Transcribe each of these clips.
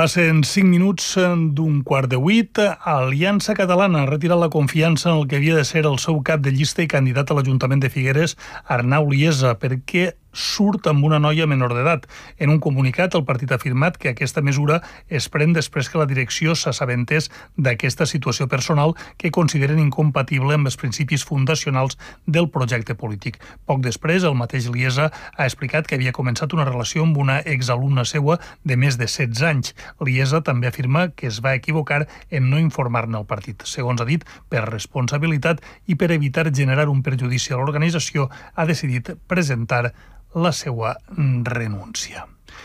Passen 5 minuts d'un 7:15. Aliança Catalana ha retirat la confiança en el que havia de ser el seu cap de llista i candidat a l'Ajuntament de Figueres, Arnau Liesa, perquè surt amb una noia menor d'edat. En un comunicat, el partit ha afirmat que aquesta mesura es pren després que la direcció s'assabentés d'aquesta situació personal que consideren incompatible amb els principis fundacionals del projecte polític. Poc després, el mateix Liesa ha explicat que havia començat una relació amb una exalumna seua de més de 16 anys. Liesa també afirma que es va equivocar en no informar-ne al partit. Segons ha dit, per responsabilitat i per evitar generar un perjudici a l'organització, ha decidit presentar la seva renúncia.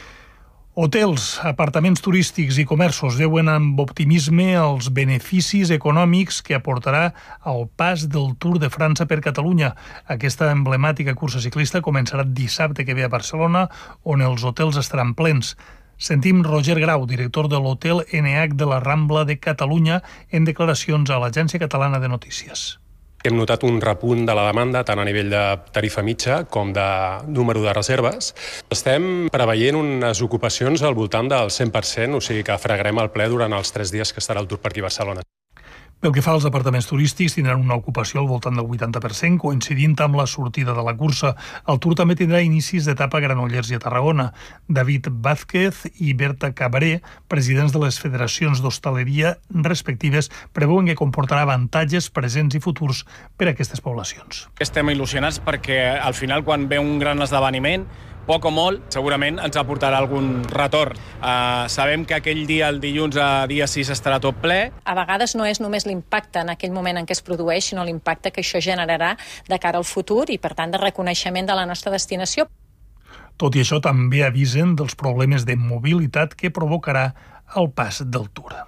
Hotels, apartaments turístics i comerços veuen amb optimisme els beneficis econòmics que aportarà el pas del Tour de França per Catalunya. Aquesta emblemàtica cursa ciclista començarà dissabte que ve a Barcelona, on els hotels estaran plens. Sentim Roger Grau, director de l'Hotel NH de la Rambla de Catalunya, en declaracions a l'Agència Catalana de Notícies. Hem notat un repunt de la demanda tant a nivell de tarifa mitja com de número de reserves. Estem preveient unes ocupacions al voltant del 100%, o sigui que fregarem el ple durant els 3 dies que estarà el Tour per aquí a Barcelona. Pel que fa als apartaments turístics, tindran una ocupació al voltant del 80%, coincidint amb la sortida de la cursa. El Tour també tindrà inicis d'etapa a Granollers i a Tarragona. David Vázquez i Berta Cabré, presidents de les federacions d'hostaleria respectives, preveuen que comportarà avantatges presents i futurs per a aquestes poblacions. Estem il·lusionats perquè al final, quan ve un gran esdeveniment, poc o molt, segurament ens aportarà algun retorn. Sabem que aquell dia, el dilluns, dia 6, estarà tot ple. A vegades no és només l'impacte en aquell moment en què es produeix, sinó l'impacte que això generarà de cara al futur i, per tant, de reconeixement de la nostra destinació. Tot i això, també avisen dels problemes de mobilitat que provocarà el pas del Tour.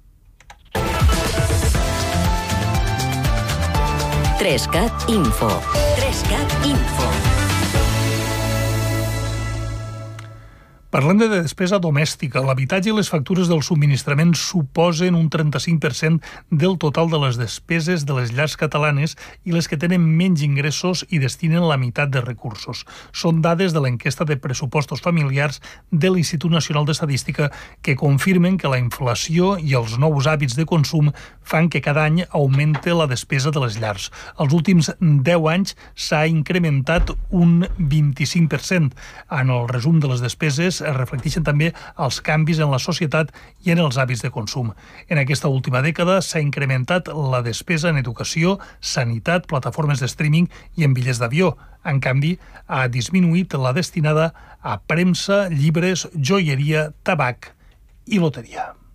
3CAT Info. 3CAT Info. Parlem de despesa domèstica. L'habitatge i les factures del subministrament suposen un 35% del total de les despeses de les llars catalanes i les que tenen menys ingressos i destinen la meitat de recursos. Són dades de l'enquesta de pressupostos familiars de l'Institut Nacional d'Estadística que confirmen que la inflació i els nous hàbits de consum fan que cada any augmente la despesa de les llars. Els últims 10 anys s'ha incrementat un 25%. En el resum de les despeses es reflecteixen també els canvis en la societat i en els hàbits de consum. En aquesta última dècada s'ha incrementat la despesa en educació, sanitat, plataformes de streaming i en bitllets d'avió. En canvi, ha disminuït la destinada a premsa, llibres, joieria, tabac i loteria.